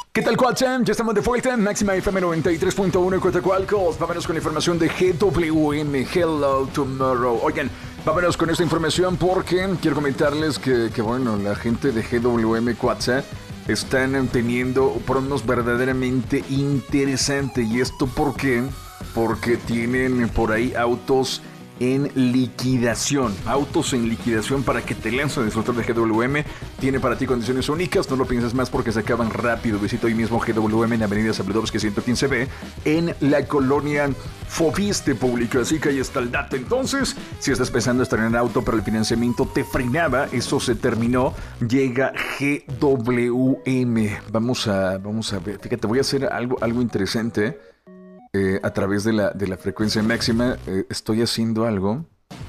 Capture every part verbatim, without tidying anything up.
¿Qué tal, Coatzam? Ya estamos de vuelta en Máxima F M noventa y tres punto uno en Coatzacoalcos. Vámonos con la información de G W M. Hello Tomorrow. Oigan, vámonos con esta información porque quiero comentarles que, que bueno, la gente de G W M Coatza están teniendo promos verdaderamente interesantes. ¿Y esto por qué? Porque tienen por ahí autos en liquidación, autos en liquidación para que te lancen a disfrutar de G W M. Tiene para ti condiciones únicas, no lo pienses más porque se acaban rápido. Visita hoy mismo G W M en Avenida Zabludovsky ciento quince B en la colonia Fobiste Público. Así que ahí está el dato. Entonces, si estás pensando estar en un auto pero el financiamiento te frenaba, eso se terminó, llega G W M. Vamos a, vamos a ver, fíjate, voy a hacer algo, algo interesante. Eh, a través de la, de la frecuencia máxima eh, estoy haciendo algo,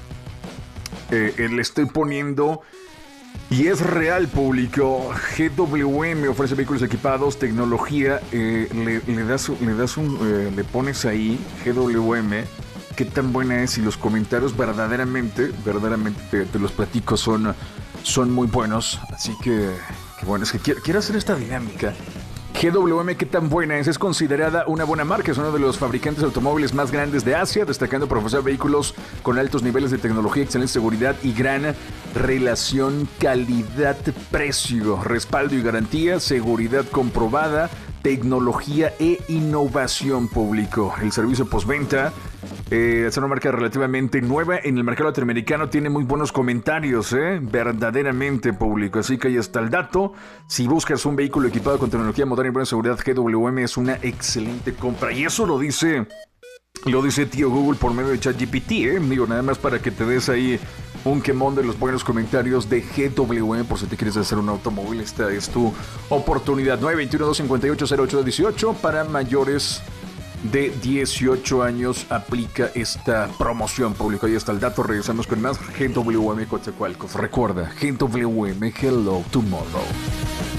eh, eh, le estoy poniendo, y es real, público. G W M ofrece vehículos equipados, tecnología, eh, le, le das, le, das un, eh, le pones ahí G W M, qué tan buena es, y los comentarios verdaderamente, verdaderamente te, te los platico, son, son muy buenos. Así que, que bueno, es que quiero, quiero hacer esta dinámica. G W M, ¿qué tan buena es? Es considerada una buena marca, es uno de los fabricantes de automóviles más grandes de Asia, destacando por ofrecer vehículos con altos niveles de tecnología, excelente seguridad y gran relación calidad-precio, respaldo y garantía, seguridad comprobada, tecnología e innovación, público. El servicio postventa eh, es una marca relativamente nueva en el mercado latinoamericano, tiene muy buenos comentarios, eh, verdaderamente, público. Así que ahí está el dato. Si buscas un vehículo equipado con tecnología moderna y buena seguridad, G W M es una excelente compra. Y eso lo dice, lo dice tío Google por medio de ChatGPT, eh. Digo, nada más para que te des ahí un quemón de los buenos comentarios de G W M por si te quieres hacer un automóvil. Esta es tu oportunidad. nueve dos uno, dos cinco ocho, cero ocho uno ocho para mayores de dieciocho años aplica esta promoción, público. Ahí está el dato. Regresamos con más G W M Coatzacoalcos. Recuerda, G W M, Hello Tomorrow.